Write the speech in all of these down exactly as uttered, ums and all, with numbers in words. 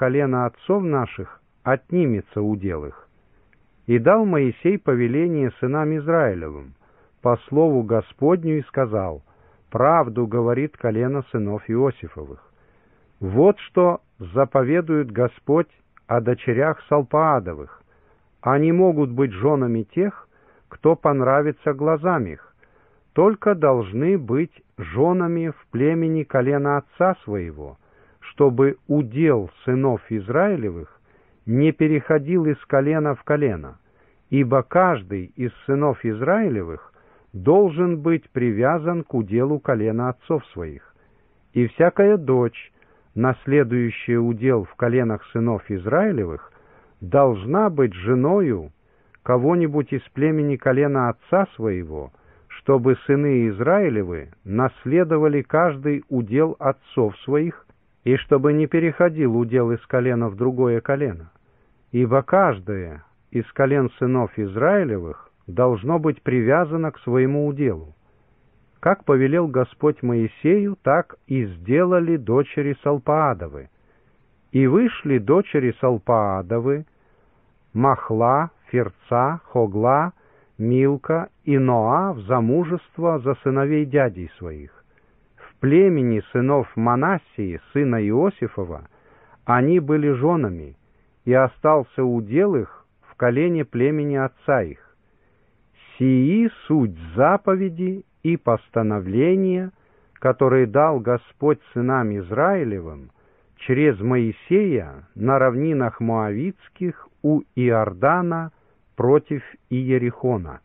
колена отцов наших, отнимется удел их. И дал Моисей повеление сынам Израилевым по слову Господню и сказал: правду говорит колено сынов Иосифовых. Вот что заповедует Господь о дочерях Салпаадовых: они могут быть женами тех, кто понравится глазам их, только должны быть женами в племени колена отца своего, чтобы удел сынов Израилевых не переходил из колена в колено, ибо каждый из сынов Израилевых должен быть привязан к уделу колена отцов своих. И всякая дочь, наследующая удел в коленах сынов Израилевых, должна быть женою кого-нибудь из племени колена отца своего, чтобы сыны Израилевы наследовали каждый удел отцов своих, и чтобы не переходил удел из колена в другое колено. Ибо каждое из колен сынов Израилевых должно быть привязано к своему уделу. Как повелел Господь Моисею, так и сделали дочери Салпаадовы. И вышли дочери Салпаадовы, Махла, Фирца, Хогла, Милка и Ноа, в замужество за сыновей дядей своих. В племени сынов Манассии, сына Иосифова, они были женами, и остался удел их в колене племени отца их. Сии суть заповеди и постановления, которые дал Господь сынам Израилевым через Моисея на равнинах Моавитских у Иордана против Иерихона.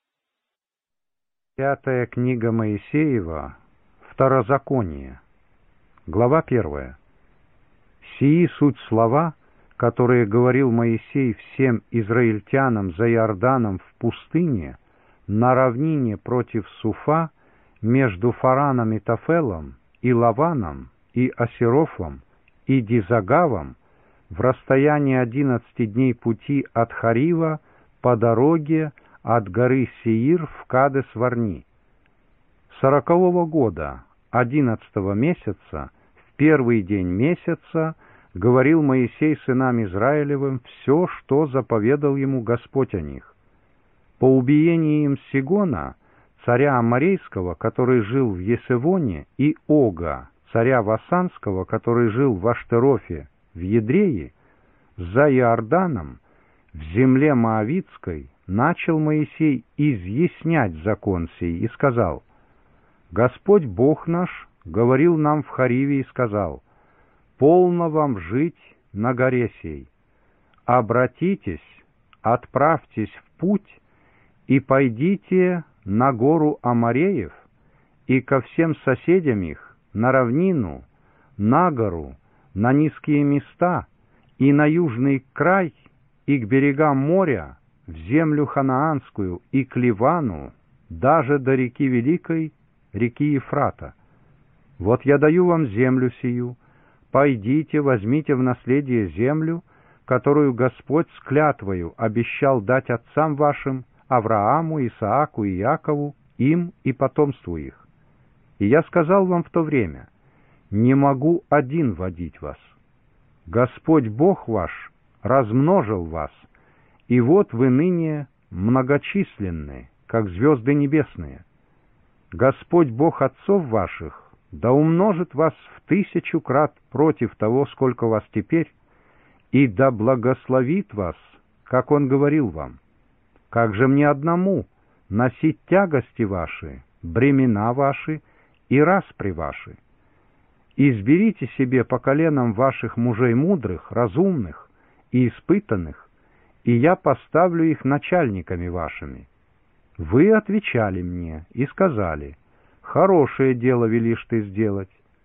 Пятая книга Моисеева, Второзаконие, глава первая. Сии суть слова, которые говорил Моисей всем израильтянам за Иорданом в пустыне, на равнине против Суфа, между Фараном и Тафелом, и Лаваном, и Асерофом, и Дизагавом, в расстоянии одиннадцати дней пути от Харива по дороге от горы Сеир в Кадес-Варни. Сорокового года, одиннадцатого месяца, в первый день месяца, говорил Моисей сынам Израилевым все, что заповедал ему Господь о них. По убиении им Сигона, царя Аморейского, который жил в Есевоне, и Ога, царя Васанского, который жил в Аштерофе, в Едрее, за Иорданом, в земле Моавитской, начал Моисей изъяснять закон сей и сказал: «Господь Бог наш говорил нам в Хариве и сказал: полно вам жить на горе сей. Обратитесь, отправьтесь в путь и пойдите на гору Амореев и ко всем соседям их, на равнину, на гору, на низкие места и на южный край и к берегам моря, в землю ханаанскую и к Ливану, даже до реки Великой, реки Ефрата. Вот я даю вам землю сию, пойдите, возьмите в наследие землю, которую Господь с клятвою обещал дать отцам вашим, Аврааму, Исааку и Якову, им и потомству их. И я сказал вам в то время: не могу один водить вас. Господь Бог ваш размножил вас, и вот вы ныне многочисленны, как звезды небесные. Господь Бог отцов ваших да умножит вас в тысячу крат против того, сколько вас теперь, и да благословит вас, как Он говорил вам. Как же мне одному носить тягости ваши, бремена ваши и распри ваши? Изберите себе по коленам ваших мужей мудрых, разумных и испытанных, и я поставлю их начальниками вашими. Вы отвечали мне и сказали: хорошее дело велишь ты сделать.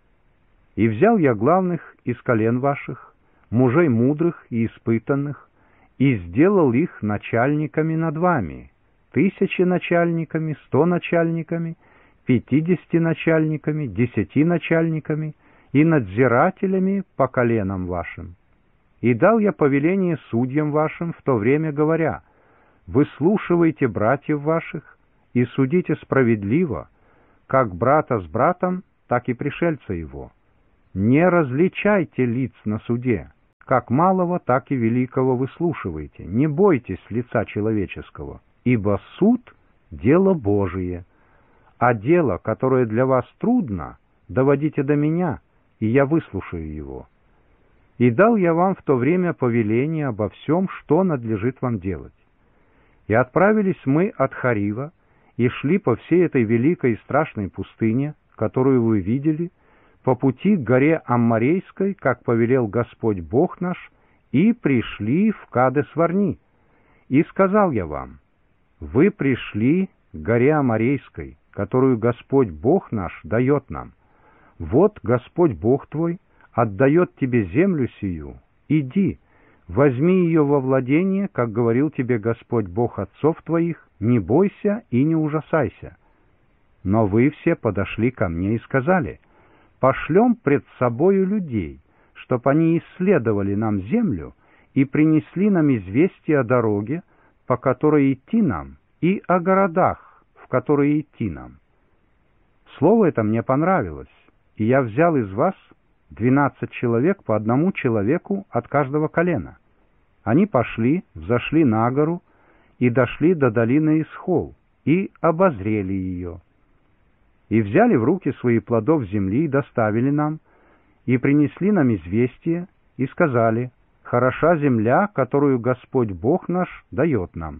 И взял я главных из колен ваших, мужей мудрых и испытанных, и сделал их начальниками над вами, тысячи начальниками, сто начальниками, пятидесяти начальниками, десяти начальниками и надзирателями по коленам вашим. И дал я повеление судьям вашим в то время, говоря: выслушивайте братьев ваших и судите справедливо, как брата с братом, так и пришельца его. Не различайте лиц на суде, как малого, так и великого выслушивайте. Не бойтесь лица человеческого, ибо суд — дело Божие. А дело, которое для вас трудно, доводите до меня, и я выслушаю его. И дал я вам в то время повеление обо всем, что надлежит вам делать. И отправились мы от Харива, и шли по всей этой великой и страшной пустыне, которую вы видели, по пути к горе Амморейской, как повелел Господь Бог наш, и пришли в Кадес-Варни. И сказал я вам: вы пришли к горе Амморейской, которую Господь Бог наш дает нам. Вот Господь Бог твой отдает тебе землю сию. Иди, возьми ее во владение, как говорил тебе Господь Бог отцов твоих, не бойся и не ужасайся. Но вы все подошли ко мне и сказали: пошлем пред собою людей, чтоб они исследовали нам землю и принесли нам известие о дороге, по которой идти нам, и о городах, в которые идти нам. Слово это мне понравилось, и я взял из вас двенадцать человек по одному человеку от каждого колена. Они пошли, взошли на гору и дошли до долины Исхол, и обозрели ее. И взяли в руки свои плодов земли и доставили нам, и принесли нам известие, и сказали: хороша земля, которую Господь Бог наш дает нам.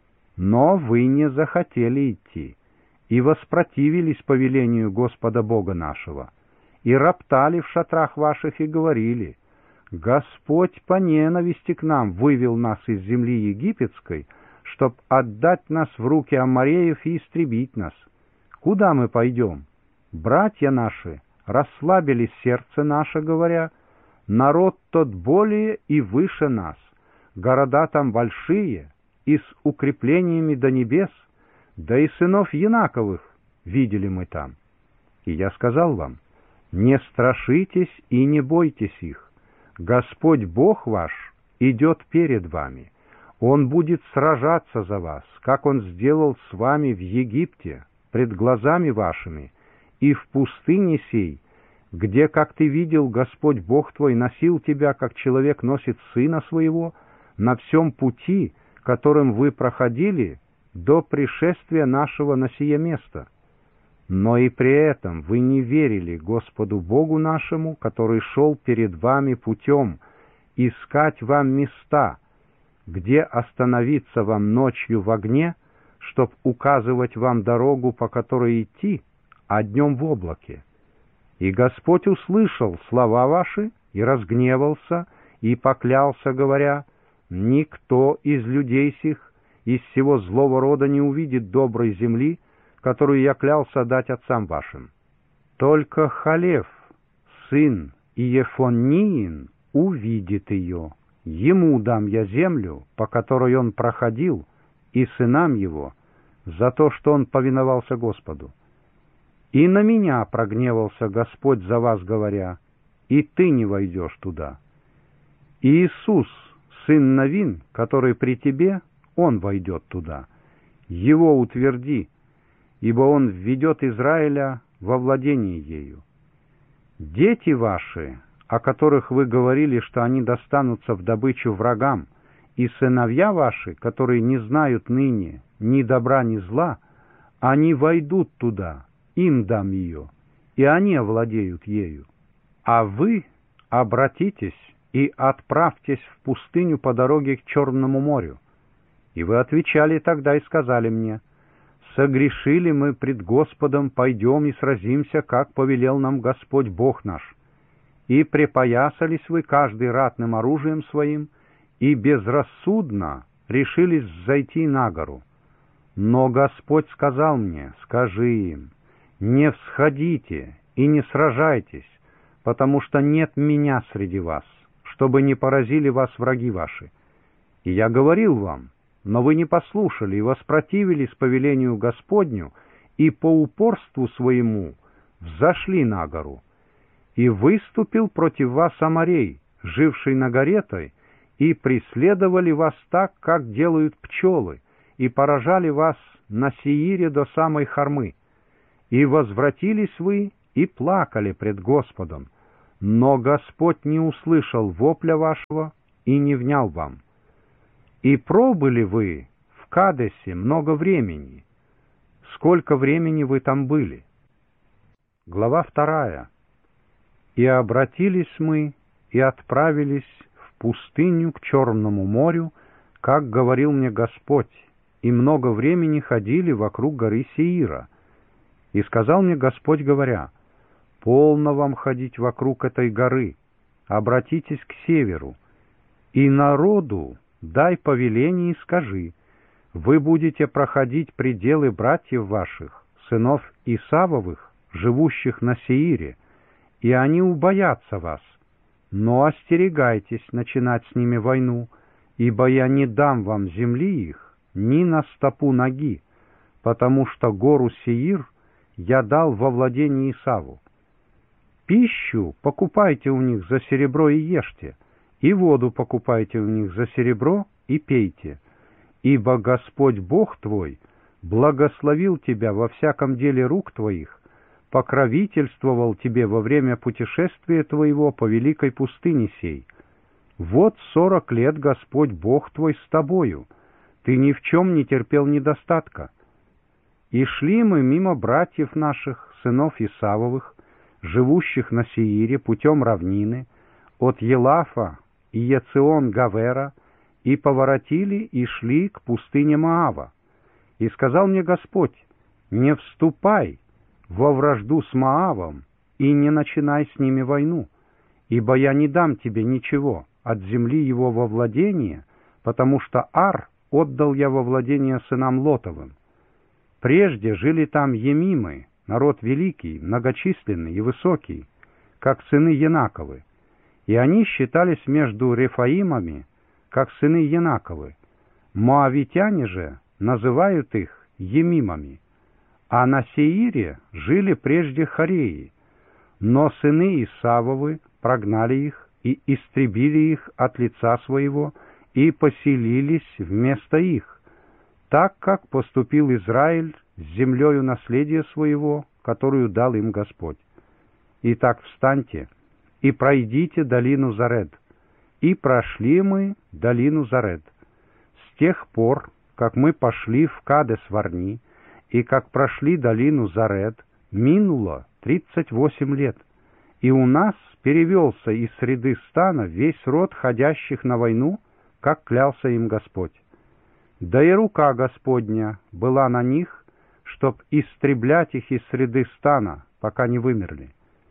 Но вы не захотели идти, и воспротивились повелению Господа Бога нашего, и роптали в шатрах ваших, и говорили: Господь по ненависти к нам вывел нас из земли египетской, чтоб отдать нас в руки аммореев и истребить нас. Куда мы пойдем? Братья наши расслабили сердце наше, говоря: народ тот более и выше нас, города там большие и с укреплениями до небес, да и сынов Янаковых видели мы там. И я сказал вам: не страшитесь и не бойтесь их. Господь Бог ваш идет перед вами. Он будет сражаться за вас, как Он сделал с вами в Египте, пред глазами вашими, и в пустыне сей, где, как ты видел, Господь Бог твой носил тебя, как человек носит сына своего, на всем пути, которым вы проходили, до пришествия нашего на сие место. Но и при этом вы не верили Господу Богу нашему, который шел перед вами путем, искать вам места, где остановиться вам ночью в огне, чтоб указывать вам дорогу, по которой идти, а днем в облаке. И Господь услышал слова ваши и разгневался, и поклялся, говоря: никто из людей сих из всего злого рода не увидит доброй земли, которую я клялся дать отцам вашим. Только Халев, сын Иефонниин, увидит ее. Ему дам я землю, по которой он проходил, и сынам его, за то, что он повиновался Господу. И на меня прогневался Господь за вас, говоря: и ты не войдешь туда. И Иисус, сын Навин, который при тебе, он войдет туда. Его утверди, ибо он введет Израиля во владение ею. Дети ваши, о которых вы говорили, что они достанутся в добычу врагам, и сыновья ваши, которые не знают ныне ни добра, ни зла, они войдут туда, им дам ее, и они овладеют ею. А вы обратитесь и отправьтесь в пустыню по дороге к Черному морю. И вы отвечали тогда и сказали мне: согрешили мы пред Господом, пойдем и сразимся, как повелел нам Господь Бог наш. И припоясались вы каждый ратным оружием своим, и безрассудно решились взойти на гору. Но Господь сказал мне: скажи им: не всходите и не сражайтесь, потому что нет меня среди вас, чтобы не поразили вас враги ваши. И я говорил вам, но вы не послушали и воспротивились повелению Господню, и по упорству своему взошли на гору. И выступил против вас Аморей, живший на горе той, и преследовали вас так, как делают пчелы, и поражали вас на Сеире до самой Хормы. И возвратились вы и плакали пред Господом, но Господь не услышал вопля вашего и не внял вам. И пробыли вы в Кадесе много времени. Сколько времени вы там были? Глава вторая. И обратились мы и отправились в пустыню к Черному морю, как говорил мне Господь, и много времени ходили вокруг горы Сеира. И сказал мне Господь, говоря: полно вам ходить вокруг этой горы, обратитесь к северу, и народу дай повеление и скажи: вы будете проходить пределы братьев ваших, сынов Исавовых, живущих на Сеире, и они убоятся вас, но остерегайтесь начинать с ними войну, ибо я не дам вам земли их ни на стопу ноги, потому что гору Сеир я дал во владение Исаву. Пищу покупайте у них за серебро и ешьте, и воду покупайте у них за серебро и пейте, ибо Господь Бог твой благословил тебя во всяком деле рук твоих, покровительствовал тебе во время путешествия твоего по великой пустыне сей. Вот сорок лет Господь Бог твой с тобою, ты ни в чем не терпел недостатка. И шли мы мимо братьев наших, сынов Исавовых, живущих на Сеире путем равнины, от Елафа и Ецион-Гавера, и поворотили и шли к пустыне Моава. И сказал мне Господь: не вступай во вражду с Моавом и не начинай с ними войну, ибо я не дам тебе ничего от земли его во владение, потому что Ар отдал я во владение сынам Лотовым. Прежде жили там Емимы, народ великий, многочисленный и высокий, как сыны Янаковы, и они считались между Рефаимами, как сыны Янаковы. Моавитяне же называют их Емимами. А на Сеире жили прежде Хореи, но сыны Исавовы прогнали их и истребили их от лица своего и поселились вместо их, так как поступил Израиль с землею наследия своего, которую дал им Господь. Итак, встаньте и пройдите долину Заред. И прошли мы долину Заред. С тех пор, как мы пошли в Кадес-Варни, и как прошли долину Заред, минуло тридцать восемь лет, и у нас перевелся из среды стана весь род ходящих на войну, как клялся им Господь. Да и рука Господня была на них, чтоб истреблять их из среды стана, пока не вымерли.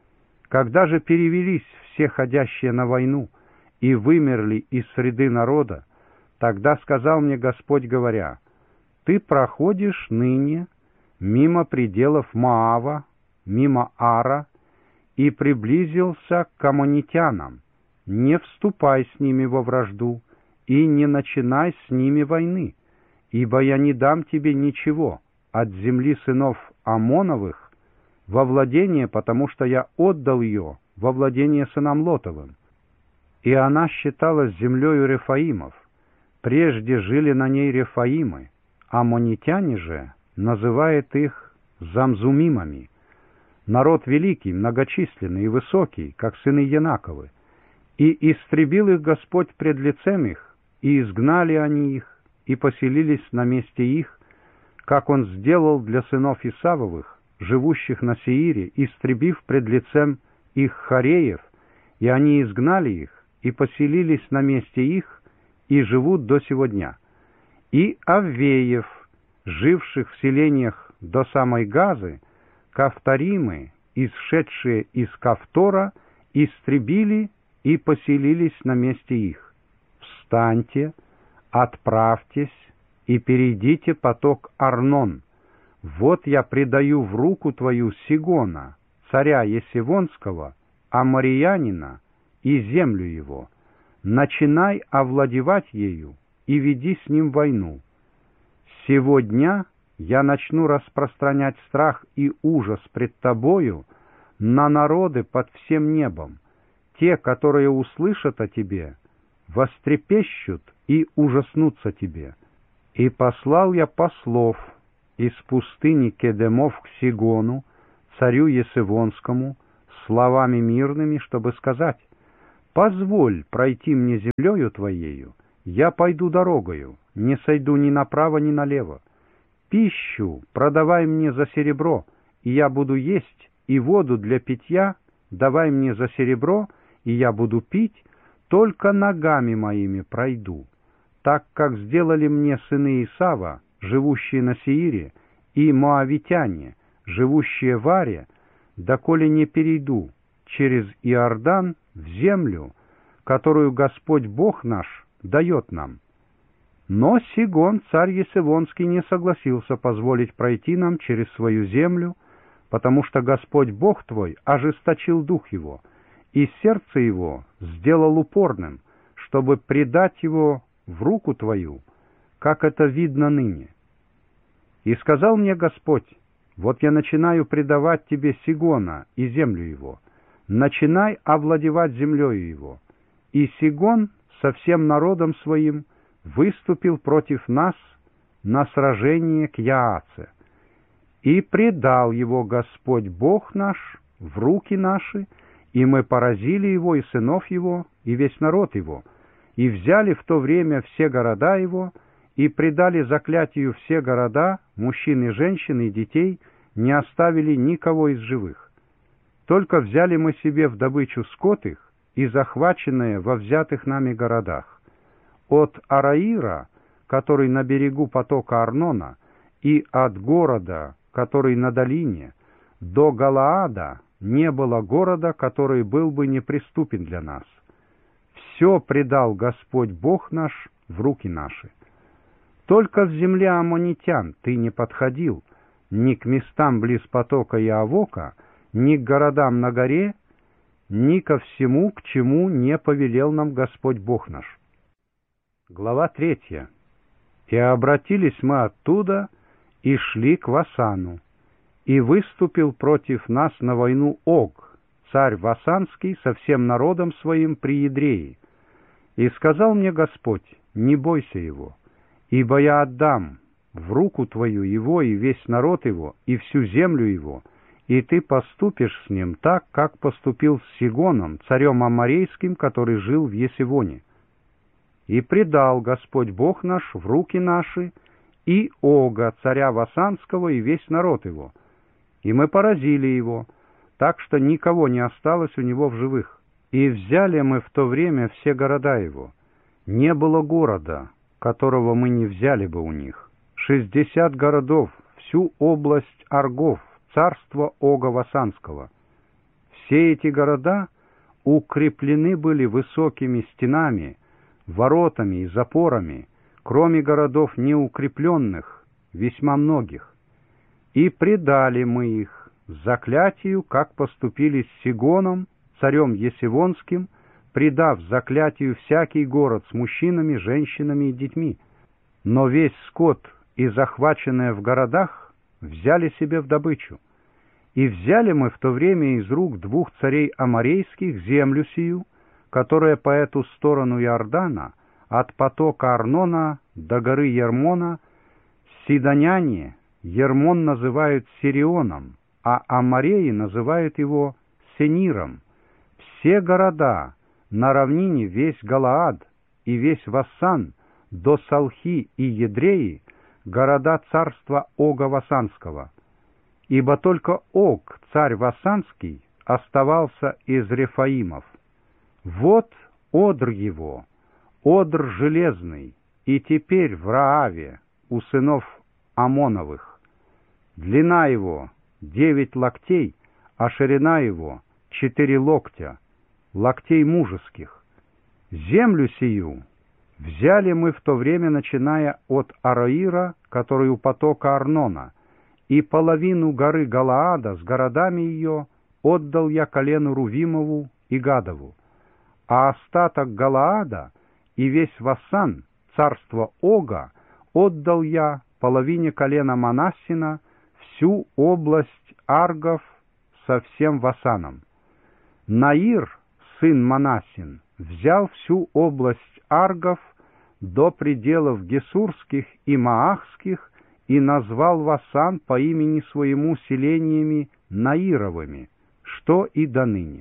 Когда же перевелись все ходящие на войну и вымерли из среды народа, тогда сказал мне Господь, говоря: ты проходишь ныне мимо пределов Моава, мимо Ара, и приблизился к аммонитянам. Не вступай с ними во вражду и не начинай с ними войны, ибо я не дам тебе ничего от земли сынов Амоновых во владение, потому что я отдал ее во владение сынам Лотовым. И она считалась землею Рефаимов. Прежде жили на ней Рефаимы, аммонитяне же называет их Замзумимами. Народ великий, многочисленный и высокий, как сыны Янаковы. И истребил их Господь пред лицем их, и изгнали они их, и поселились на месте их, как Он сделал для сынов Исавовых, живущих на Сеире, истребив пред лицем их Хореев, и они изгнали их, и поселились на месте их, и живут до сего дня. И Аввеев, живших в селениях до самой Газы, Кафторимы, исшедшие из Кафтора, истребили и поселились на месте их. Встаньте, отправьтесь и перейдите поток Арнон. Вот я предаю в руку твою Сигона, царя Есивонского, амориянина, и землю его. Начинай овладевать ею и веди с ним войну. Сего дня я начну распространять страх и ужас пред тобою на народы под всем небом. Те, которые услышат о тебе, вострепещут и ужаснутся тебе. И послал я послов из пустыни Кедемов к Сигону, царю Есивонскому, словами мирными, чтобы сказать: «Позволь пройти мне землею Твоею, я пойду дорогою, не сойду ни направо, ни налево. Пищу продавай мне за серебро, и я буду есть, и воду для питья давай мне за серебро, и я буду пить, только ногами моими пройду, так как сделали мне сыны Исава, живущие на Сеире, и моавитяне, живущие в Аре, доколе не перейду через Иордан в землю, которую Господь Бог наш дает нам». Но Сигон, царь Есевонский, не согласился позволить пройти нам через свою землю, потому что Господь Бог твой ожесточил дух его, и сердце его сделал упорным, чтобы предать его в руку твою, как это видно ныне. И сказал мне Господь: вот я начинаю предавать тебе Сигона и землю его, начинай овладевать землею его. И Сигон со всем народом своим выступил против нас на сражение к Яаце. И предал его Господь Бог наш в руки наши, и мы поразили его и сынов его, и весь народ его, и взяли в то время все города его, и предали заклятию все города, мужчин и женщин и детей, не оставили никого из живых. Только взяли мы себе в добычу скот их и захваченное во взятых нами городах. От Араира, который на берегу потока Арнона, и от города, который на долине, до Галаада не было города, который был бы неприступен для нас. Все предал Господь Бог наш в руки наши. Только в земле аммонитян ты не подходил, ни к местам близ потока Иавока, ни к городам на горе, ни ко всему, к чему не повелел нам Господь Бог наш. Глава третья. «И обратились мы оттуда и шли к Васану, и выступил против нас на войну Ог, царь Васанский, со всем народом своим при Едрее. И сказал мне Господь: не бойся его, ибо я отдам в руку твою его и весь народ его, и всю землю его, и ты поступишь с ним так, как поступил с Сигоном, царем Аморейским, который жил в Есевоне. И предал Господь Бог наш в руки наши и Ога, царя Васанского, и весь народ его. И мы поразили его, так что никого не осталось у него в живых. И взяли мы в то время все города его. Не было города, которого мы не взяли бы у них. Шестьдесят городов, всю область Аргов, царство Ога Васанского. Все эти города укреплены были высокими стенами, воротами и запорами, кроме городов неукрепленных, весьма многих. И предали мы их заклятию, как поступили с Сигоном, царем Есевонским, предав заклятию всякий город с мужчинами, женщинами и детьми. Но весь скот и захваченное в городах взяли себе в добычу. И взяли мы в то время из рук двух царей аморейских землю сию, которая по эту сторону Иордана, от потока Арнона до горы Ермона. Сидоняне Ермон называют Сирионом, а амореи называют его Сениром. Все города на равнине, весь Галаад и весь Вассан, до Салхи и Едреи, города царства Ога Васанского. Ибо только Ог, царь Васанский, оставался из Рефаимов. Вот одр его, одр железный, и теперь в Рааве у сынов Амоновых. Длина его девять локтей, а ширина его четыре локтя, локтей мужеских. Землю сию взяли мы в то время, начиная от Ароира, который у потока Арнона, и половину горы Галаада с городами ее отдал я колену Рувимову и Гадову. А остаток Галаада и весь Вассан, царство Ога, отдал я половине колена Манассина, всю область Аргов со всем Васаном. Наир, сын Манассин, взял всю область Аргов до пределов Гесурских и Маахских и назвал Васан по имени своему селениями Наировыми, что и доныне.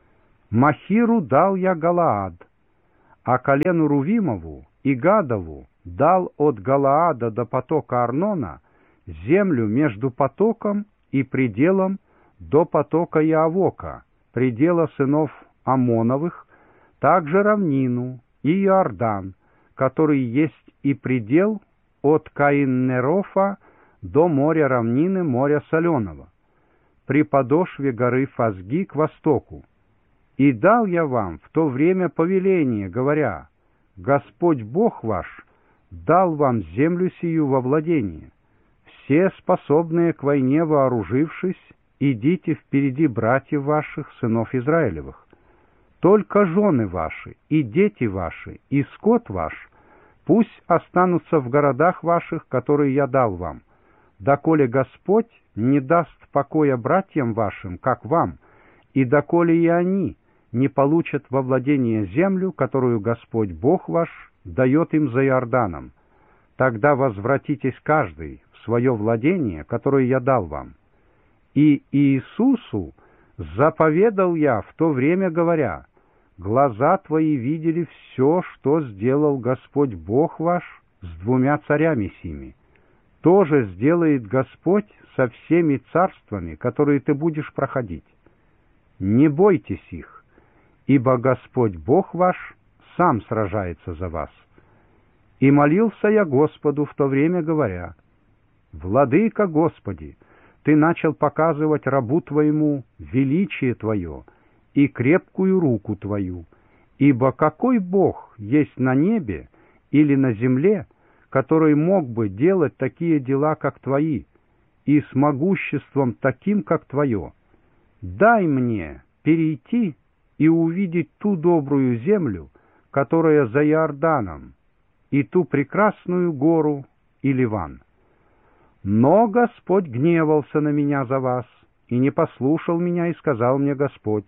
Махиру дал я Галаад, а колену Рувимову и Гадову дал от Галаада до потока Арнона землю между потоком и пределом до потока Яавока, предела сынов Амоновых, также равнину и Иордан, который есть и предел от Каиннерофа до моря равнины, моря соленого, при подошве горы Фазги к востоку. И дал я вам в то время повеление, говоря: Господь Бог ваш дал вам землю сию во владение. Все способные к войне вооружившись, идите впереди братьев ваших, сынов Израилевых. Только жены ваши, и дети ваши, и скот ваш пусть останутся в городах ваших, которые я дал вам, доколе Господь не даст покоя братьям вашим, как вам, и доколе и они не получат во владение землю, которую Господь Бог ваш дает им за Иорданом. Тогда возвратитесь каждый в свое владение, которое я дал вам. И Иисусу заповедал я в то время, говоря: глаза твои видели все, что сделал Господь Бог ваш с двумя царями сими. тоже сделает Господь со всеми царствами, которые ты будешь проходить. Не бойтесь их, ибо Господь Бог ваш сам сражается за вас. И молился я Господу в то время, говоря: Владыка Господи, Ты начал показывать рабу Твоему величие Твое и крепкую руку Твою, ибо какой Бог есть на небе или на земле, который мог бы делать такие дела, как Твои, и с могуществом таким, как Твое? Дай мне перейти и увидеть ту добрую землю, которая за Иорданом, и ту прекрасную гору и Ливан. Но Господь гневался на меня за вас, и не послушал меня, и сказал мне Господь: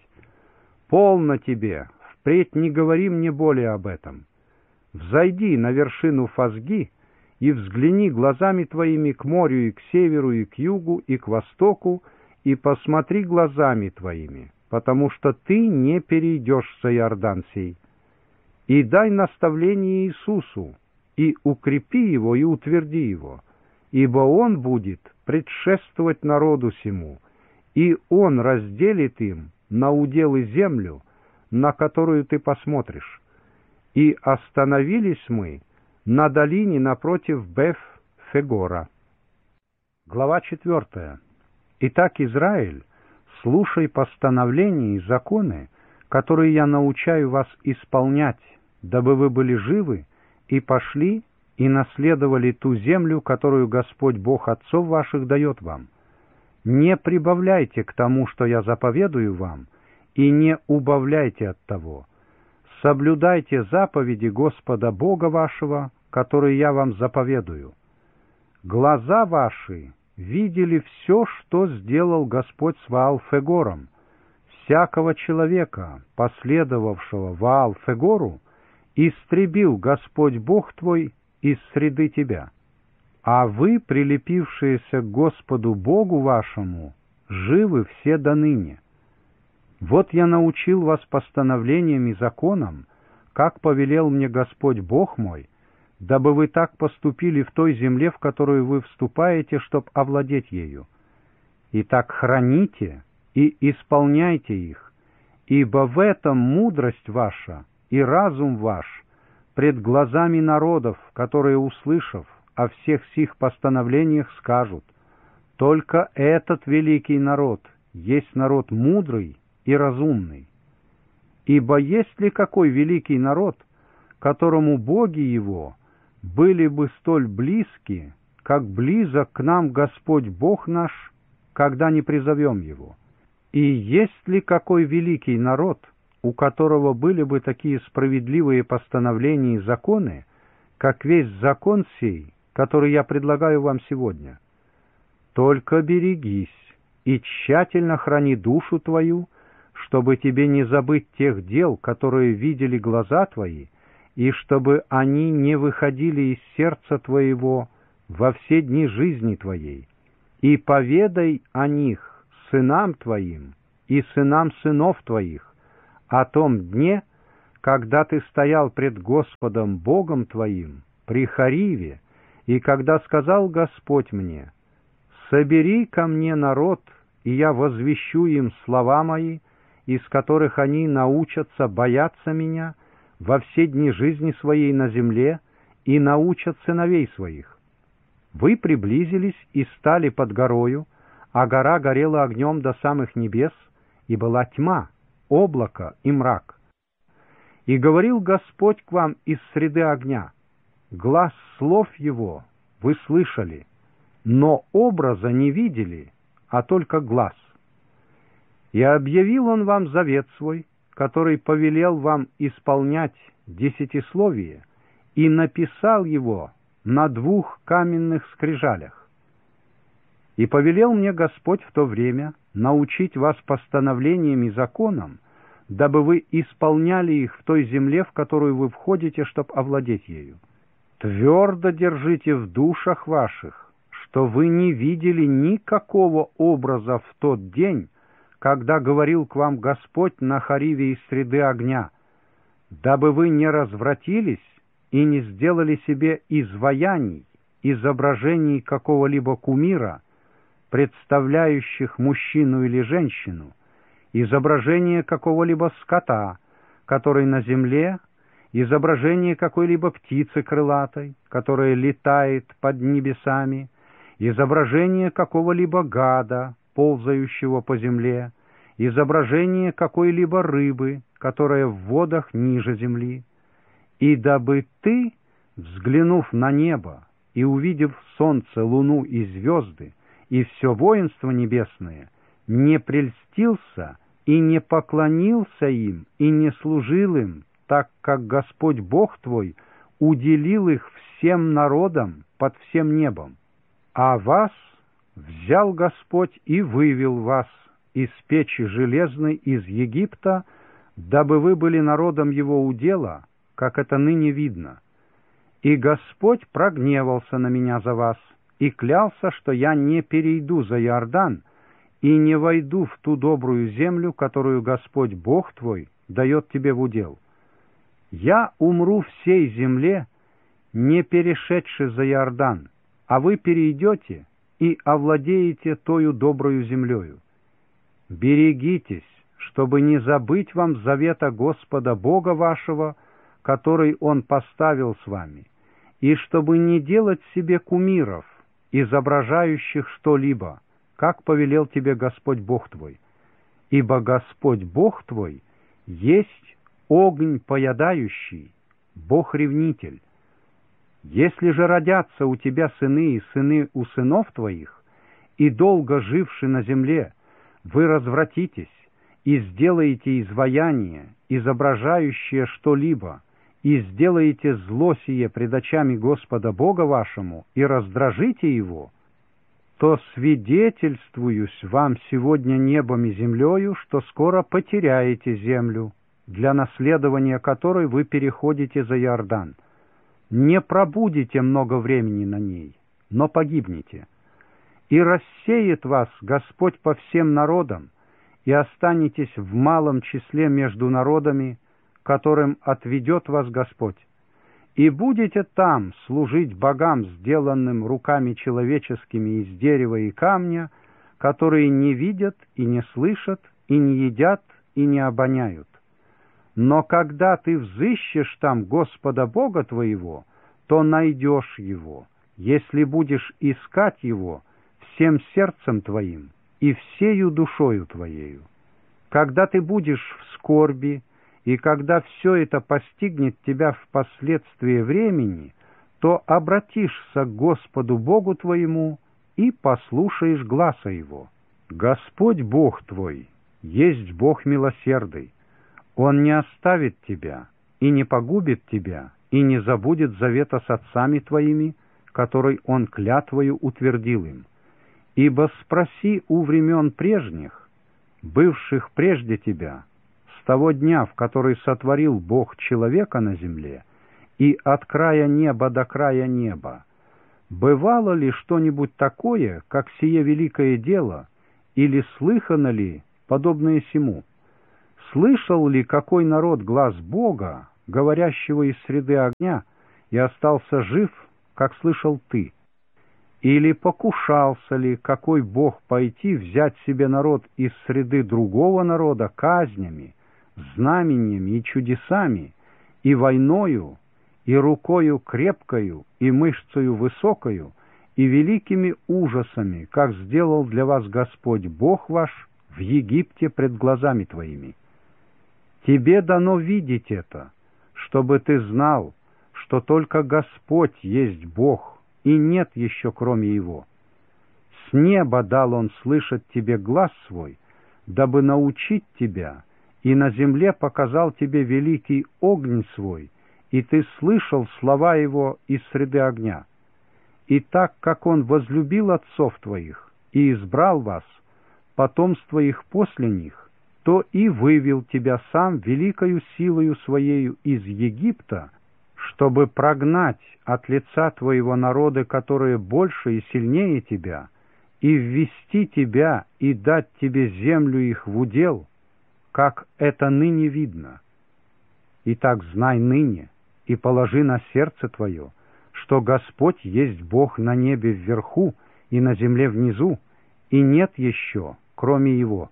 полно тебе, впредь не говори мне более об этом. Взойди на вершину Фазги и взгляни глазами твоими к морю и к северу, и к югу, и к востоку, и посмотри глазами твоими, потому что ты не перейдешь за Иордан сей. И дай наставление Иисусу, и укрепи его, и утверди его, ибо он будет предшествовать народу сему, и он разделит им на уделы землю, на которую ты посмотришь. И остановились мы на долине напротив Беф-Фегора. Глава четвертая. Итак, Израиль, слушай постановления и законы, которые я научаю вас исполнять, дабы вы были живы и пошли и наследовали ту землю, которую Господь Бог отцов ваших дает вам. Не прибавляйте к тому, что я заповедую вам, и не убавляйте от того. Соблюдайте заповеди Господа Бога вашего, которые я вам заповедую. Глаза ваши видели все, что сделал Господь с Ваал-Фегором. Всякого человека, последовавшего Ваал-Фегору, истребил Господь Бог твой из среды тебя. А вы, прилепившиеся к Господу Богу вашему, живы все доныне. Вот я научил вас постановлениям и законам, как повелел мне Господь Бог мой, дабы вы так поступили в той земле, в которую вы вступаете, чтоб овладеть ею. Итак, храните и исполняйте их, ибо в этом мудрость ваша и разум ваш пред глазами народов, которые, услышав о всех сих постановлениях, скажут: только этот великий народ есть народ мудрый и разумный. Ибо есть ли какой великий народ, которому боги его были бы столь близки, как близок к нам Господь Бог наш, когда не призовем его? И есть ли какой великий народ, у которого были бы такие справедливые постановления и законы, как весь закон сей, который я предлагаю вам сегодня? Только берегись и тщательно храни душу твою, чтобы тебе не забыть тех дел, которые видели глаза твои, и чтобы они не выходили из сердца твоего во все дни жизни твоей. И поведай о них сынам твоим и сынам сынов твоих о том дне, когда ты стоял пред Господом Богом твоим при Хориве, и когда сказал Господь мне: «Собери ко мне народ, и я возвещу им слова мои, из которых они научатся бояться меня во все дни жизни своей на земле и научат сыновей своих». Вы приблизились и стали под горою, а гора горела огнем до самых небес, и была тьма, облако и мрак. И говорил Господь к вам из среды огня: глас слов Его вы слышали, но образа не видели, а только глас. И объявил Он вам завет свой, который повелел вам исполнять десятисловие, и написал его на двух каменных скрижалях. И повелел мне Господь в то время научить вас постановлениям и законам, дабы вы исполняли их в той земле, в которую вы входите, чтоб овладеть ею. Твердо держите в душах ваших, что вы не видели никакого образа в тот день, когда говорил к вам Господь на Хориве из среды огня, дабы вы не развратились и не сделали себе изваяний, изображений какого-либо кумира, представляющих мужчину или женщину, изображение какого-либо скота, который на земле, изображение какой-либо птицы крылатой, которая летает под небесами, изображение какого-либо гада, ползающего по земле, изображение какой-либо рыбы, которая в водах ниже земли. И дабы ты, взглянув на небо и увидев солнце, луну и звезды, и все воинство небесное, не прельстился и не поклонился им, и не служил им, так как Господь Бог твой уделил их всем народам под всем небом. А вас взял Господь и вывел вас из печи железной из Египта, дабы вы были народом Его удела, как это ныне видно. И Господь прогневался на меня за вас, и клялся, что я не перейду за Иордан и не войду в ту добрую землю, которую Господь Бог твой дает тебе в удел. Я умру всей земле, не перешедши за Иордан, а вы перейдете и овладеете тою доброю землею. Берегитесь, чтобы не забыть вам завета Господа Бога вашего, который Он поставил с вами, и чтобы не делать себе кумиров, изображающих что-либо, как повелел тебе Господь Бог твой. Ибо Господь Бог твой есть огонь поедающий, Бог-ревнитель. Если же родятся у тебя сыны и сыны у сынов твоих, и долго живши на земле, вы развратитесь и сделаете изваяние, изображающее что-либо, и сделаете зло сие пред очами Господа Бога вашему, и раздражите Его, то свидетельствуюсь вам сегодня небом и землею, что скоро потеряете землю, для наследования которой вы переходите за Иордан. Не пробудете много времени на ней, но погибнете. И рассеет вас Господь по всем народам, и останетесь в малом числе между народами, которым отведет вас Господь. И будете там служить богам, сделанным руками человеческими из дерева и камня, которые не видят и не слышат, и не едят, и не обоняют. Но когда ты взыщешь там Господа Бога твоего, то найдешь Его, если будешь искать Его всем сердцем твоим и всею душою твоею. Когда ты будешь в скорби, и когда все это постигнет тебя впоследствии времени, то обратишься к Господу Богу твоему и послушаешь гласа Его. Господь Бог твой есть Бог милосердный. Он не оставит тебя и не погубит тебя, и не забудет завета с отцами твоими, который Он клятвою утвердил им. Ибо спроси у времен прежних, бывших прежде тебя, с того дня, в который сотворил Бог человека на земле, и от края неба до края неба, бывало ли что-нибудь такое, как сие великое дело, или слыхано ли подобные сему. Слышал ли какой народ глаз Бога, говорящего из среды огня, и остался жив, как слышал ты? Или покушался ли какой Бог пойти взять себе народ из среды другого народа казнями, знамениями и чудесами, и войною, и рукою крепкою, и мышцею высокою, и великими ужасами, как сделал для вас Господь Бог ваш в Египте пред глазами твоими? Тебе дано видеть это, чтобы ты знал, что только Господь есть Бог, и нет еще кроме Его. С неба дал Он слышать тебе глас свой, дабы научить тебя, и на земле показал тебе великий огонь свой, и ты слышал слова Его из среды огня. И так как Он возлюбил отцов твоих и избрал вас, потомство их после них, то и вывел тебя сам великою силою Своею из Египта, чтобы прогнать от лица твоего народа, которые больше и сильнее тебя, и ввести тебя и дать тебе землю их в удел, как это ныне видно. Итак, знай ныне и положи на сердце твое, что Господь есть Бог на небе вверху и на земле внизу, и нет еще, кроме Его.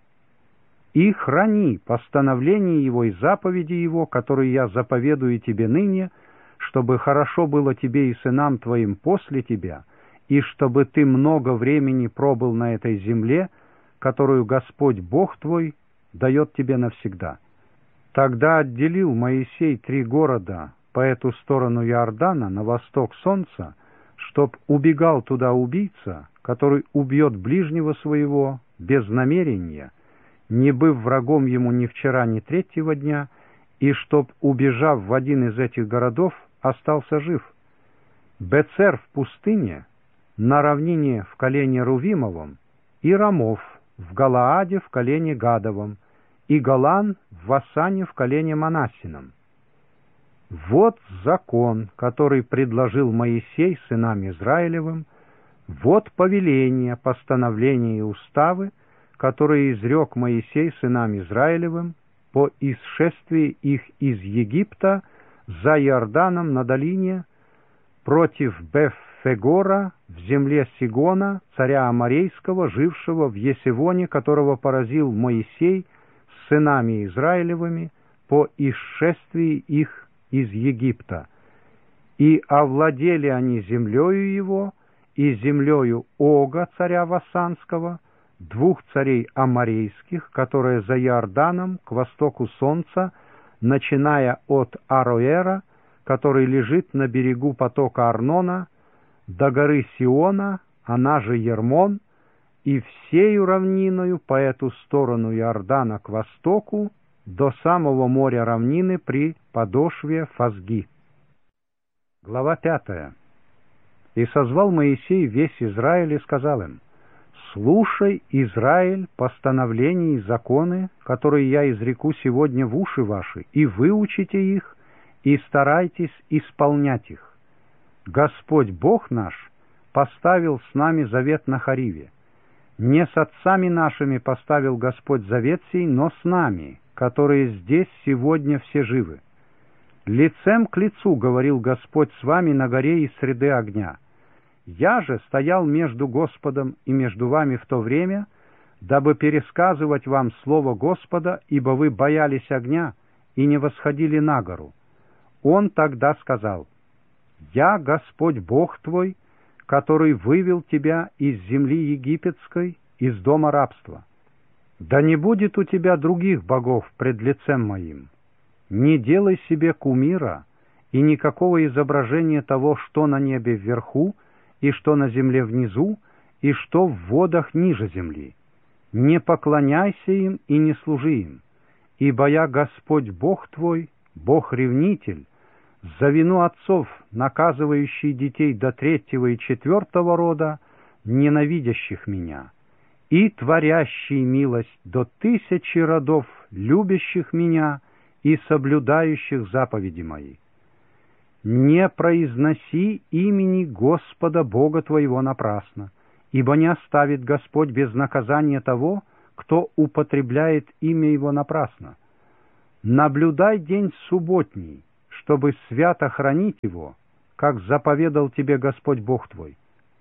И храни постановления Его и заповеди Его, которые я заповедую тебе ныне, чтобы хорошо было тебе и сынам твоим после тебя, и чтобы ты много времени пробыл на этой земле, которую Господь Бог твой дает тебе навсегда. Тогда отделил Моисей три города по эту сторону Иордана, на восток солнца, чтоб убегал туда убийца, который убьет ближнего своего без намерения, не быв врагом ему ни вчера, ни третьего дня, и чтоб, убежав в один из этих городов, остался жив. Бецер в пустыне, на равнине в колене Рувимовом, и Рамов в Галааде в колене Гадовом, и Голан в Васане в колене Манассином. Вот закон, который предложил Моисей сынам Израилевым, вот повеления, постановления и уставы, которые изрек Моисей сынам Израилевым по исшествии их из Египта за Иорданом на долине против Беф-Фегора в земле Сигона, царя Аморейского, жившего в Есевоне, которого поразил Моисей с сынами Израилевыми по исшествии их из Египта. И овладели они землею его и землею Ога, царя Васанского, двух царей аморейских, которые за Иорданом к востоку солнца, начиная от Ароэра, который лежит на берегу потока Арнона, до горы Сиона, она же Ермон, и всею равниною по эту сторону Иордана к востоку, до самого моря равнины при подошве Фазги. Глава пятая. «И созвал Моисей весь Израиль и сказал им: слушай, Израиль, постановления и законы, которые я изреку сегодня в уши ваши, и выучите их, и старайтесь исполнять их. Господь Бог наш поставил с нами завет на Хариве. Не с отцами нашими поставил Господь завет сей, но с нами, которые здесь сегодня все живы. Лицем к лицу говорил Господь с вами на горе из среды огня. Я же стоял между Господом и между вами в то время, дабы пересказывать вам слово Господа, ибо вы боялись огня и не восходили на гору. Он тогда сказал: «Я Господь Бог твой, который вывел тебя из земли египетской, из дома рабства. Да не будет у тебя других богов пред лицем моим. Не делай себе кумира и никакого изображения того, что на небе вверху, и что на земле внизу, и что в водах ниже земли. Не поклоняйся им и не служи им, ибо я Господь Бог твой, Бог-ревнитель, за вину отцов, наказывающий детей до третьего и четвертого рода, ненавидящих меня, и творящий милость до тысячи родов, любящих меня и соблюдающих заповеди мои. Не произноси имени Господа Бога твоего напрасно, ибо не оставит Господь без наказания того, кто употребляет имя его напрасно. Наблюдай день субботний, чтобы свято хранить его, как заповедал тебе Господь Бог твой.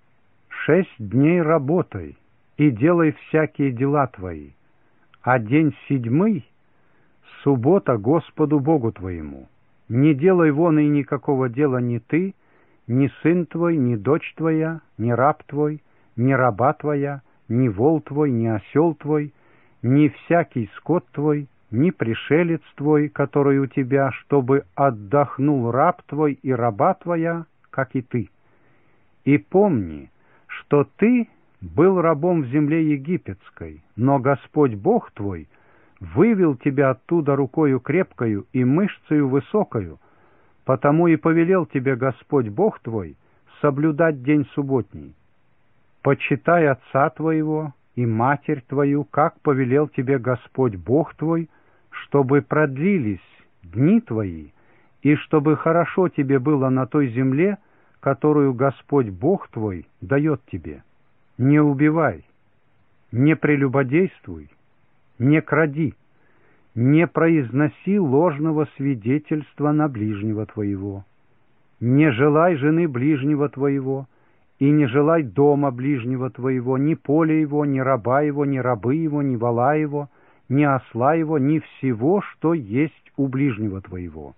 Шесть дней работай и делай всякие дела твои, а день седьмый — суббота Господу Богу твоему. Не делай вон и никакого дела ни ты, ни сын твой, ни дочь твоя, ни раб твой, ни раба твоя, ни вол твой, ни осел твой, ни всякий скот твой, ни пришелец твой, который у тебя, чтобы отдохнул раб твой и раба твоя, как и ты. И помни, что ты был рабом в земле египетской, но Господь Бог твой вывел тебя оттуда рукою крепкою и мышцею высокою, потому и повелел тебе Господь Бог твой соблюдать день субботний. Почитай отца твоего и матерь твою, как повелел тебе Господь Бог твой, чтобы продлились дни твои, и чтобы хорошо тебе было на той земле, которую Господь Бог твой дает тебе. Не убивай, не прелюбодействуй, не кради, не произноси ложного свидетельства на ближнего твоего, не желай жены ближнего твоего, и не желай дома ближнего твоего, ни поля его, ни раба его, ни рабы его, ни вола его, ни осла его, ни всего, что есть у ближнего твоего.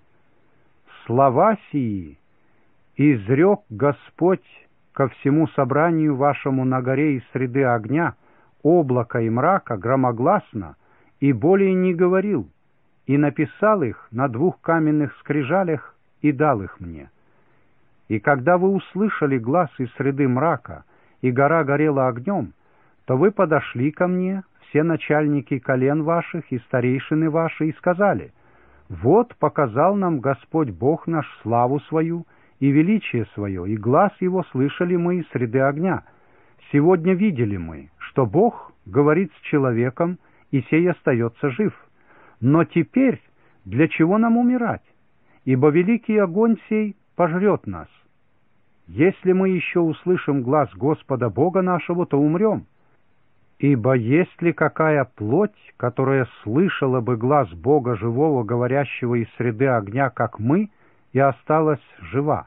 Слова сии изрек Господь ко всему собранию вашему на горе из среды огня, облака и мрака громогласно, и более не говорил, и написал их на двух каменных скрижалях и дал их мне. И когда вы услышали глас из среды мрака, и гора горела огнем, то вы подошли ко мне, все начальники колен ваших и старейшины ваши, и сказали: «Вот показал нам Господь Бог наш славу свою и величие свое, и глас его слышали мы из среды огня. Сегодня видели мы, что Бог говорит с человеком, и сей остается жив. Но теперь для чего нам умирать? Ибо великий огонь сей пожрет нас. Если мы еще услышим глас Господа Бога нашего, то умрем. Ибо есть ли какая плоть, которая слышала бы глас Бога живого, говорящего из среды огня, как мы, и осталась жива?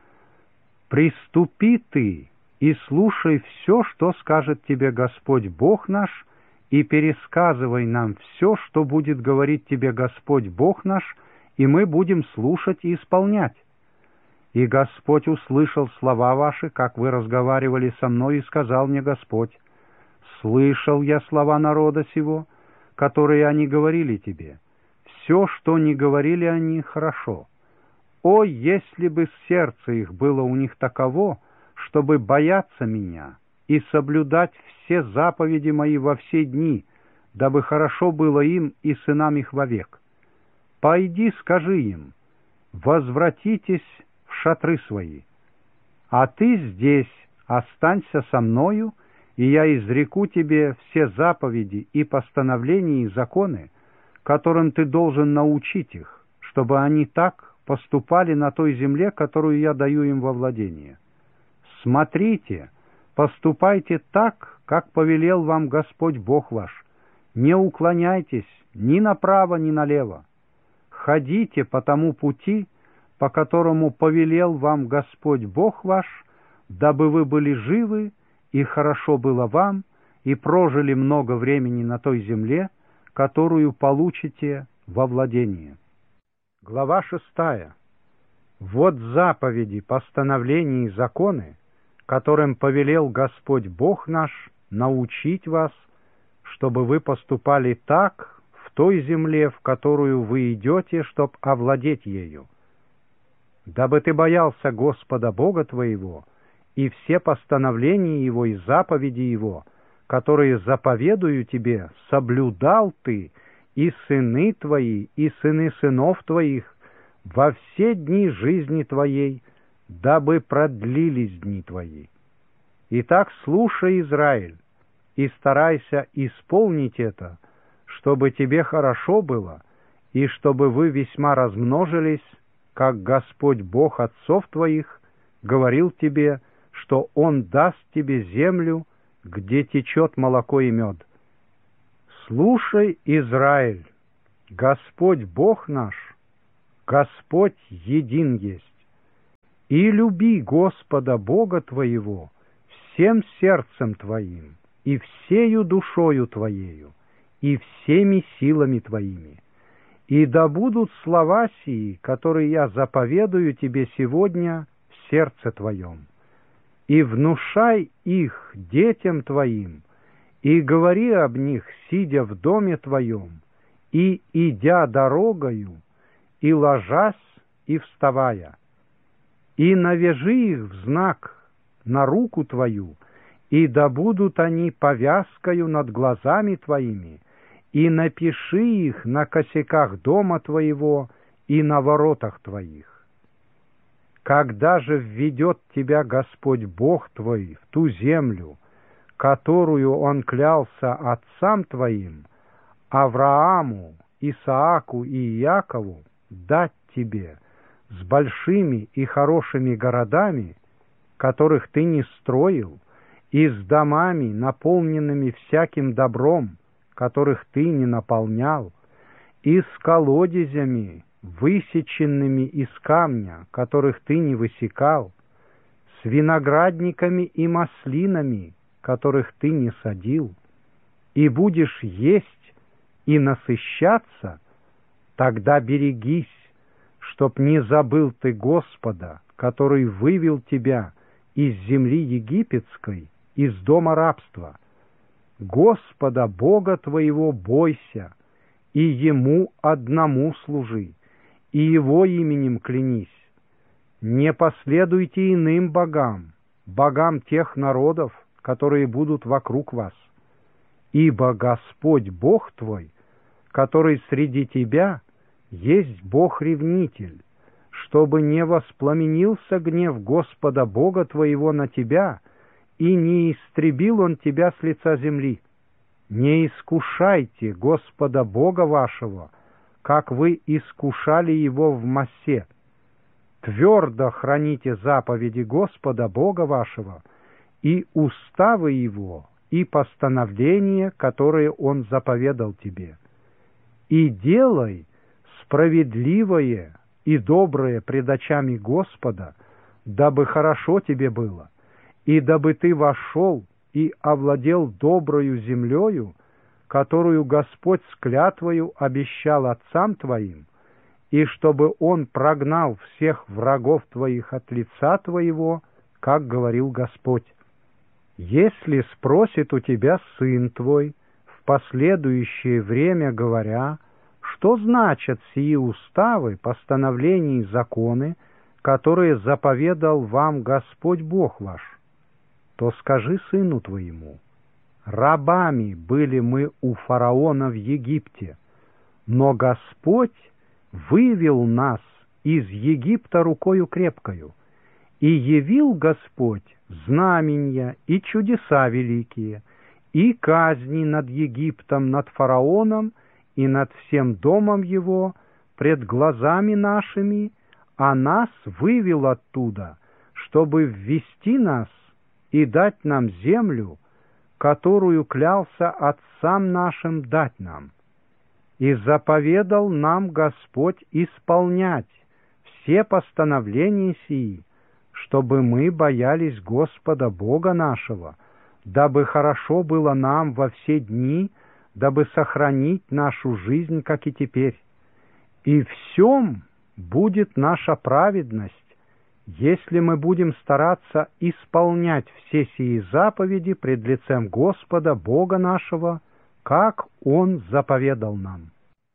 Приступи ты и слушай все, что скажет тебе Господь Бог наш, и пересказывай нам все, что будет говорить тебе Господь Бог наш, и мы будем слушать и исполнять. И Господь услышал слова ваши, как вы разговаривали со мной, и сказал мне Господь: слышал я слова народа сего, которые они говорили тебе. Все, что не говорили они, хорошо. О, если бы сердце их было у них таково, чтобы бояться меня и соблюдать все заповеди мои во все дни, дабы хорошо было им и сынам их вовек. Пойди, скажи им: возвратитесь в шатры свои, а ты здесь останься со мною, и я изреку тебе все заповеди и постановления и законы, которым ты должен научить их, чтобы они так поступали на той земле, которую я даю им во владение. Смотрите, поступайте так, как повелел вам Господь Бог ваш. Не уклоняйтесь ни направо, ни налево. Ходите по тому пути, по которому повелел вам Господь Бог ваш, дабы вы были живы, и хорошо было вам, и прожили много времени на той земле, которую получите во владение». Глава шестая. Вот заповеди, постановления и законы, которым повелел Господь Бог наш научить вас, чтобы вы поступали так в той земле, в которую вы идете, чтоб овладеть ею. Дабы ты боялся Господа Бога твоего, и все постановления Его и заповеди Его, которые заповедую тебе, соблюдал ты, и сыны твои, и сыны сынов твоих, во все дни жизни твоей, дабы продлились дни твои. Итак, слушай, Израиль, и старайся исполнить это, чтобы тебе хорошо было, и чтобы вы весьма размножились, как Господь Бог отцов твоих говорил тебе, что Он даст тебе землю, где течет молоко и мед. Слушай, Израиль, Господь Бог наш, Господь един есть. И люби Господа Бога твоего всем сердцем твоим, и всею душою твоею, и всеми силами твоими. И да будут слова сии, которые я заповедую тебе сегодня в сердце твоем. И внушай их детям твоим, и говори об них, сидя в доме твоем, и идя дорогою, и ложась, и вставая. И навяжи их в знак на руку твою, и да будут они повязкою над глазами твоими, и напиши их на косяках дома твоего и на воротах твоих. Когда же введет тебя Господь Бог твой в ту землю, которую Он клялся отцам твоим, Аврааму, Исааку и Иакову, дать тебе, с большими и хорошими городами, которых ты не строил, и с домами, наполненными всяким добром, которых ты не наполнял, и с колодезями, высеченными из камня, которых ты не высекал, с виноградниками и маслинами, которых ты не садил, и будешь есть и насыщаться, тогда берегись, чтоб не забыл ты Господа, который вывел тебя из земли египетской, из дома рабства. Господа Бога твоего бойся, и Ему одному служи, и Его именем клянись. Не последуйте иным богам, богам тех народов, которые будут вокруг вас. Ибо Господь Бог твой, который среди тебя, есть Бог-ревнитель, чтобы не воспламенился гнев Господа Бога твоего на тебя, и не истребил Он тебя с лица земли. Не искушайте Господа Бога вашего, как вы искушали Его в Массе. Твердо храните заповеди Господа Бога вашего и уставы Его, и постановления, которые Он заповедал тебе. И делай справедливое и доброе пред очами Господа, дабы хорошо тебе было, и дабы ты вошел и овладел доброю землею, которую Господь с клятвою обещал отцам твоим, и чтобы Он прогнал всех врагов твоих от лица твоего, как говорил Господь. Если спросит у тебя сын твой в последующее время, говоря, что значат сии уставы, постановления и законы, которые заповедал вам Господь Бог ваш, то скажи сыну твоему: рабами были мы у фараона в Египте, но Господь вывел нас из Египта рукою крепкою, и явил Господь знамения и чудеса великие, и казни над Египтом, над фараоном и над всем домом его пред глазами нашими, а нас вывел оттуда, чтобы ввести нас и дать нам землю, которую клялся отцам нашим дать нам. И заповедал нам Господь исполнять все постановления сии, чтобы мы боялись Господа Бога нашего, дабы хорошо было нам во все дни, дабы сохранить нашу жизнь, как и теперь. И в сем будет наша праведность, если мы будем стараться исполнять все сии заповеди пред лицем Господа Бога нашего, как Он заповедал нам.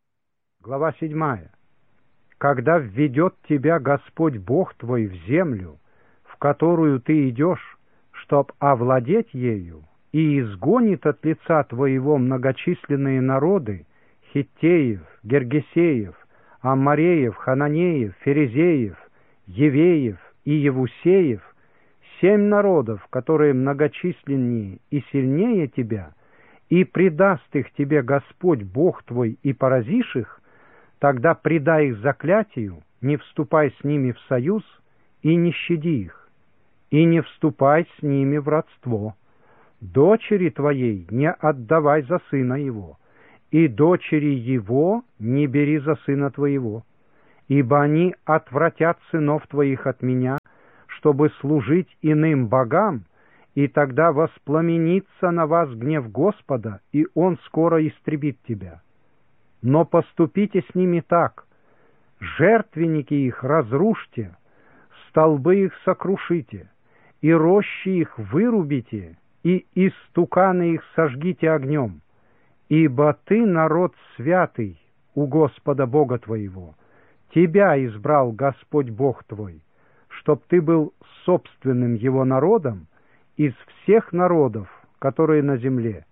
Глава седьмая. Когда введет тебя Господь Бог твой в землю, в которую ты идешь, чтоб овладеть ею, и изгонит от лица твоего многочисленные народы, хиттеев, гергесеев, аммореев, хананеев, ферезеев, евеев и евусеев, семь народов, которые многочисленнее и сильнее тебя, и предаст их тебе Господь Бог твой, и поразишь их, тогда предай их заклятию, не вступай с ними в союз, и не щади их, и не вступай с ними в родство. Дочери твоей не отдавай за сына его, и дочери его не бери за сына твоего, ибо они отвратят сынов твоих от меня, чтобы служить иным богам, и тогда воспламенится на вас гнев Господа, и Он скоро истребит тебя. Но поступите с ними так: жертвенники их разрушьте, столбы их сокрушите, и рощи их вырубите, и истуканы их сожгите огнем. Ибо ты народ святый у Господа Бога твоего, тебя избрал Господь Бог твой, чтоб ты был собственным Его народом из всех народов, которые на земле.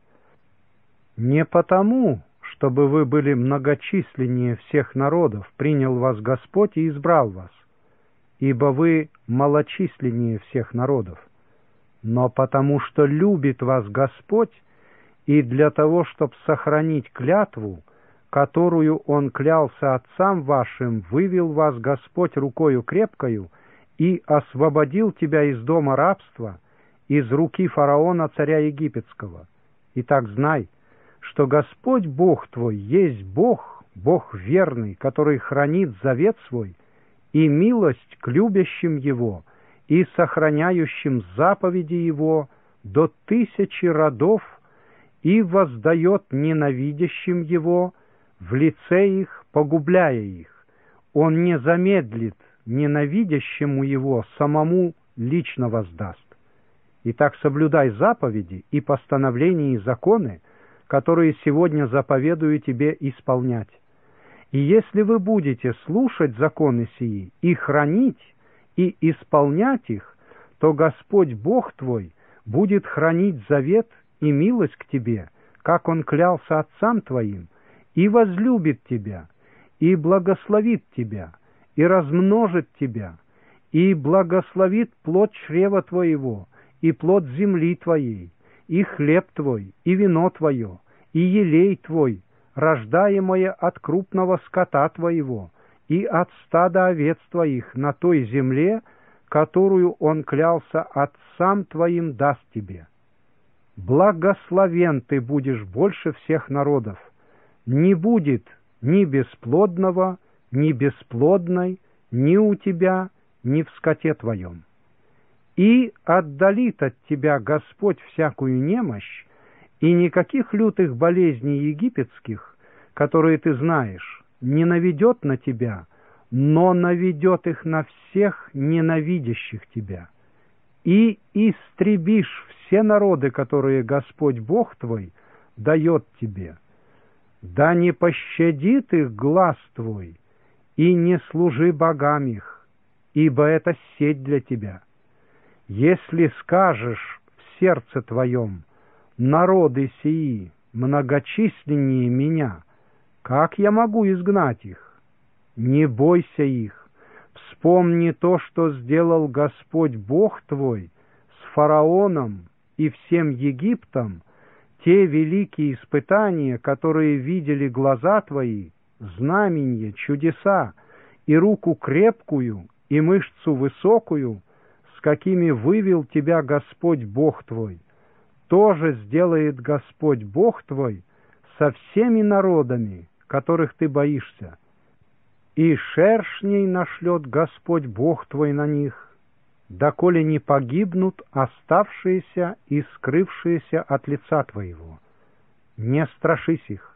Не потому, чтобы вы были многочисленнее всех народов, принял вас Господь и избрал вас, ибо вы малочисленнее всех народов, но потому что любит вас Господь, и для того, чтобы сохранить клятву, которую Он клялся отцам вашим, вывел вас Господь рукою крепкою и освободил тебя из дома рабства, из руки фараона, царя египетского. Итак, знай, что Господь Бог твой есть Бог, Бог верный, который хранит завет свой и милость к любящим Его и сохраняющим заповеди Его до тысячи родов, и воздает ненавидящим Его в лице их, погубляя их. Он не замедлит ненавидящему Его, самому лично воздаст. Итак, соблюдай заповеди и постановления и законы, которые сегодня заповедую тебе исполнять. И если вы будете слушать законы сии и хранить, и исполнять их, то Господь Бог твой будет хранить завет и милость к тебе, как Он клялся отцам твоим, и возлюбит тебя, и благословит тебя, и размножит тебя, и благословит плод чрева твоего, и плод земли твоей, и хлеб твой, и вино твое, и елей твой, рождаемое от крупного скота твоего, и от стада овец твоих на той земле, которую Он клялся отцам твоим даст тебе. Благословен ты будешь больше всех народов. Не будет ни бесплодного, ни бесплодной, ни у тебя, ни в скоте твоем. И отдалит от тебя Господь всякую немощь, и никаких лютых болезней египетских, которые ты знаешь, не наведет на тебя, но наведет их на всех ненавидящих тебя. И истребишь все народы, которые Господь Бог твой дает тебе. Да не пощадит их глаз твой, и не служи богам их, ибо это сеть для тебя. Если скажешь в сердце твоем: народы сии многочисленнее меня, как я могу изгнать их? Не бойся их. Вспомни то, что сделал Господь Бог твой с фараоном и всем Египтом, те великие испытания, которые видели глаза твои, знамения, чудеса, и руку крепкую, и мышцу высокую, с какими вывел тебя Господь Бог твой. Тоже сделает Господь Бог твой со всеми народами, которых ты боишься. И шершней нашлет Господь Бог твой на них, доколе не погибнут оставшиеся и скрывшиеся от лица твоего. Не страшись их,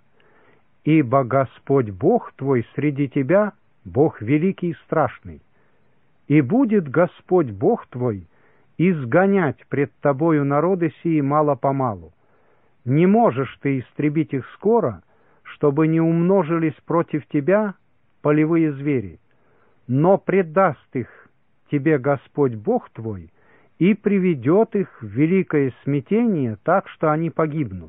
ибо Господь Бог твой среди тебя, Бог великий и страшный. И будет Господь Бог твой изгонять пред тобою народы сии мало-помалу. Не можешь ты истребить их скоро, чтобы не умножились против тебя полевые звери, но предаст их тебе Господь Бог твой и приведет их в великое смятение так, что они погибнут,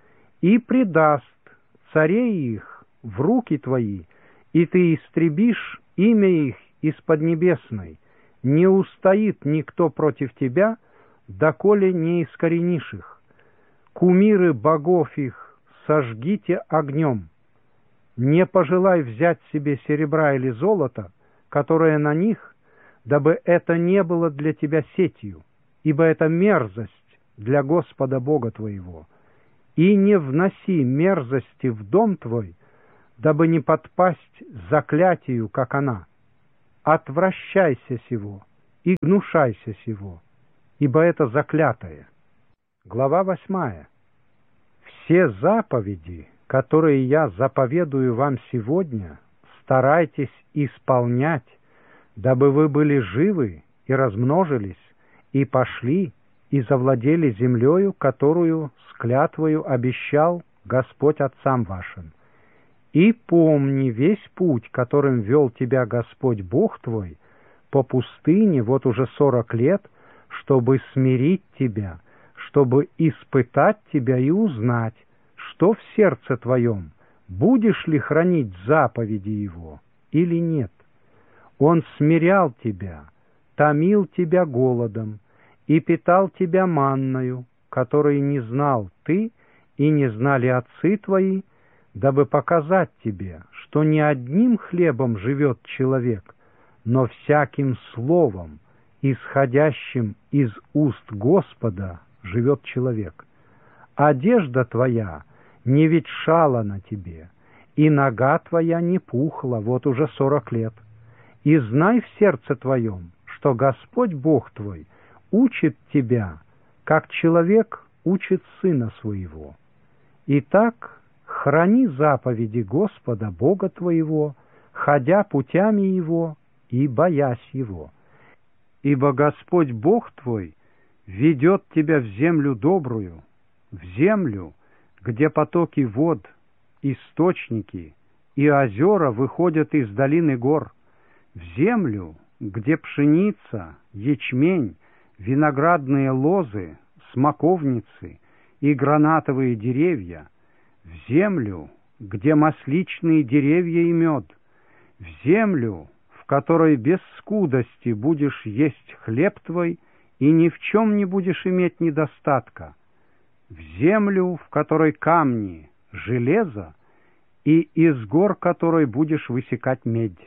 и предаст царей их в руки твои, и ты истребишь имя их из Поднебесной. Не устоит никто против тебя, доколе не искоренишь их. Кумиры богов их сожгите огнем. Не пожелай взять себе серебра или золота, которое на них, дабы это не было для тебя сетью, ибо это мерзость для Господа Бога твоего. и не вноси мерзости в дом твой, дабы не подпасть заклятию, как она. Отвращайся сего и гнушайся сего, ибо это заклятое. Глава восьмая. Все заповеди, которые я заповедую вам сегодня, старайтесь исполнять, дабы вы были живы и размножились, и пошли, и завладели землею, которую с клятвою обещал Господь отцам вашим. И помни весь путь, которым вел тебя Господь Бог твой, по пустыне вот уже сорок лет, чтобы смирить тебя, чтобы испытать тебя и узнать, что в сердце твоем, будешь ли хранить заповеди Его или нет. Он смирял тебя, томил тебя голодом и питал тебя манною, которой не знал ты и не знали отцы твои, дабы показать тебе, что не одним хлебом живет человек, но всяким словом, исходящим из уст Господа, живет человек. Одежда твоя не ветшала на тебе, и нога твоя не пухла вот уже сорок лет. И знай в сердце твоем, что Господь Бог твой учит тебя, как человек учит сына своего. Итак, храни заповеди Господа Бога твоего, ходя путями Его и боясь Его. Ибо Господь Бог твой ведет тебя в землю добрую, в землю, где потоки вод, источники и озера выходят из долины гор, в землю, где пшеница, ячмень, виноградные лозы, смоковницы и гранатовые деревья, в землю, где масличные деревья и мед, в землю, в которой без скудости будешь есть хлеб твой и ни в чем не будешь иметь недостатка, в землю, в которой камни, железо, и из гор которой будешь высекать медь.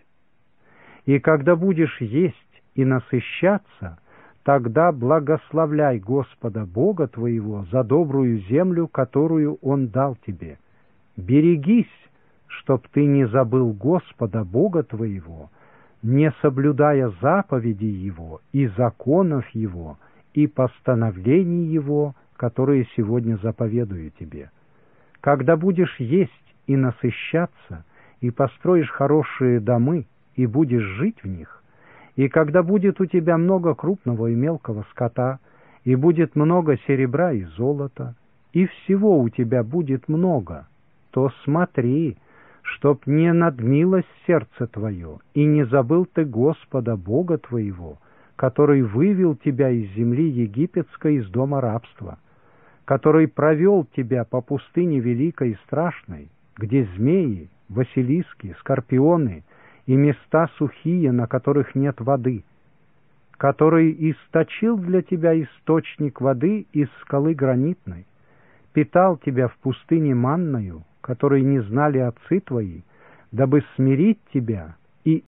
И когда будешь есть и насыщаться, тогда благословляй Господа Бога твоего за добрую землю, которую Он дал тебе. Берегись, чтоб ты не забыл Господа Бога твоего, не соблюдая заповедей Его и законов Его и постановлений Его, которые сегодня заповедую тебе. Когда будешь есть и насыщаться, и построишь хорошие домы, и будешь жить в них, и когда будет у тебя много крупного и мелкого скота, и будет много серебра и золота, и всего у тебя будет много, то смотри, чтоб не надмилось сердце твое, и не забыл ты Господа Бога твоего, который вывел тебя из земли египетской, из дома рабства, который провел тебя по пустыне великой и страшной, где змеи, василиски, скорпионы и места сухие, на которых нет воды, который источил для тебя источник воды из скалы гранитной, питал тебя в пустыне манною, которой не знали отцы твои, дабы смирить тебя и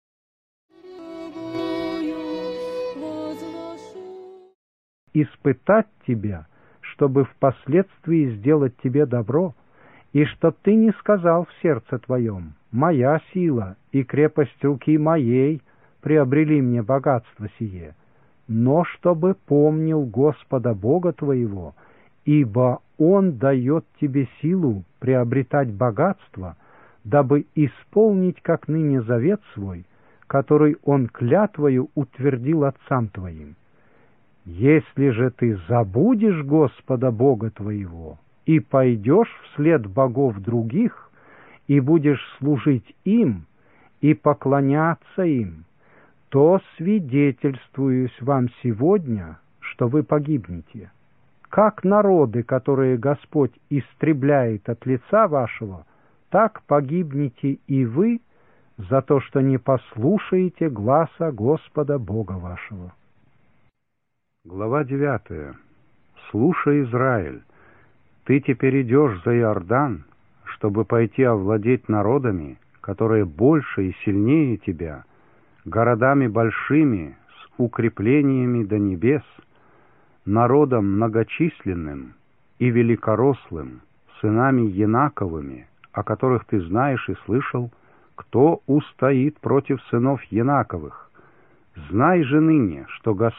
испытать тебя, чтобы впоследствии сделать тебе добро, и чтоб ты не сказал в сердце твоем: «Моя сила и крепость руки моей приобрели мне богатство сие», но чтобы помнил Господа Бога твоего, ибо Он дает тебе силу приобретать богатство, дабы исполнить как ныне завет свой, который Он клятвою утвердил отцам твоим. Если же ты забудешь Господа Бога твоего и пойдешь вслед богов других, и будешь служить им и поклоняться им, то свидетельствуюсь вам сегодня, что вы погибнете. Как народы, которые Господь истребляет от лица вашего, так погибнете и вы за то, что не послушаете гласа Господа Бога вашего. Глава девятая. Слушай, Израиль, ты теперь идешь за Иордан, чтобы пойти овладеть народами, которые больше и сильнее тебя, городами большими, с укреплениями до небес, народом многочисленным и великорослым, с сынами Янаковыми, о которых ты знаешь и слышал, кто устоит против сынов Янаковых? Знай же ныне, что Господь